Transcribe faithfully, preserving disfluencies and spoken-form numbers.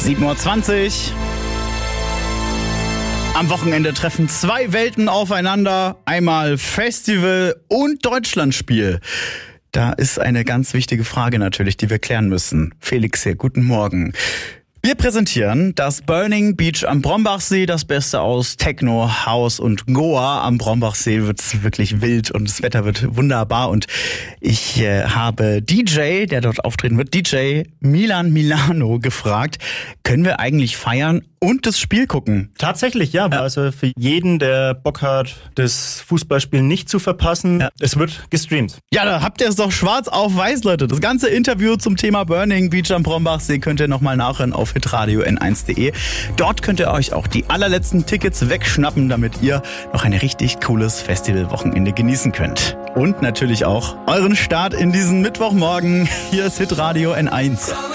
sieben Uhr zwanzig. Am Wochenende treffen zwei Welten aufeinander. Einmal Festival und Deutschlandspiel. Da ist eine ganz wichtige Frage natürlich, die wir klären müssen. Felix hier, guten Morgen. Wir präsentieren das Burning Beach am Brombachsee, das Beste aus Techno, House und Goa. Am Brombachsee wird's wirklich wild und das Wetter wird wunderbar. Und ich äh, habe D J, der dort auftreten wird, D J Milan Milano, gefragt, können wir eigentlich feiern und das Spiel gucken? Tatsächlich, ja. ja. Also für jeden, der Bock hat, das Fußballspiel nicht zu verpassen, ja. Es wird gestreamt. Ja, da habt ihr es doch schwarz auf weiß, Leute. Das ganze Interview zum Thema Burning Beach am Brombachsee könnt ihr nochmal nachhören auf hitradio n eins punkt de. Dort könnt ihr euch auch die allerletzten Tickets wegschnappen, damit ihr noch ein richtig cooles Festivalwochenende genießen könnt. Und natürlich auch euren Start in diesen Mittwochmorgen. Hier ist Hitradio N eins.